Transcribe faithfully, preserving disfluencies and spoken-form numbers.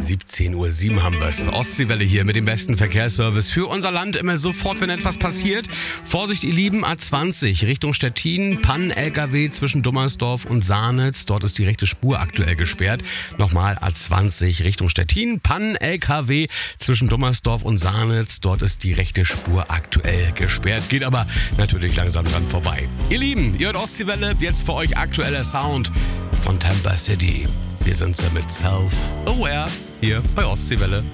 siebzehn Uhr sieben haben wir es. Ostseewelle hier mit dem besten Verkehrsservice für unser Land. Immer sofort, wenn etwas passiert. Vorsicht, ihr Lieben, A zwanzig Richtung Stettin. Pannen-L K W zwischen Dummersdorf und Sahnitz. Dort ist die rechte Spur aktuell gesperrt. Nochmal A zwanzig Richtung Stettin. Pannen-L K W zwischen Dummersdorf und Sahnitz. Dort ist die rechte Spur aktuell gesperrt. Geht aber natürlich langsam dran vorbei. Ihr Lieben, ihr hört Ostseewelle. Jetzt für euch aktueller Sound von Tampa City. Wir sind mit Self-Aware hier bei Ostseewelle.